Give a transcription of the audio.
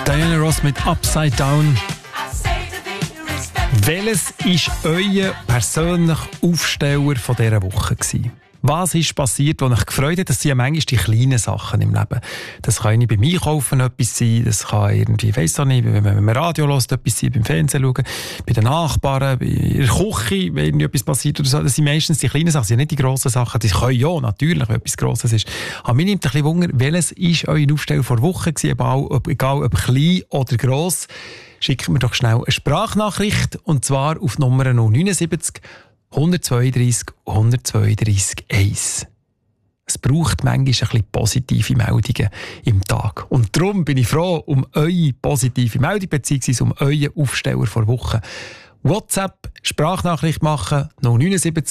Diana Ross mit Upside Down. Welches war euer persönlicher Aufsteller von dieser Woche gewesen? Was ist passiert, was euch gefreut hat? Das sind ja manchmal die kleinen Sachen im Leben. Das kann nicht beim Einkaufen etwas sein, das kann irgendwie, ich weiss auch nicht, wenn man Radio hört, etwas sein, beim Fernsehen schauen, bei den Nachbarn, bei der Küche, wenn irgendetwas passiert oder so. Das sind meistens die kleinen Sachen, das sind nicht die grossen Sachen. Die können ja natürlich, wenn etwas Grosses ist. Aber mir nimmt ein bisschen Wunder, welches war euer Aufsteller vor Woche gewesen, egal ob klein oder gross. Schickt mir doch schnell eine Sprachnachricht, und zwar auf Nummer 079 132 132 1. Es braucht manchmal ein bisschen positive Meldungen im Tag. Und darum bin ich froh um eure positive Meldung, beziehungsweise um euren Aufsteller vor Woche. WhatsApp, Sprachnachricht machen, 079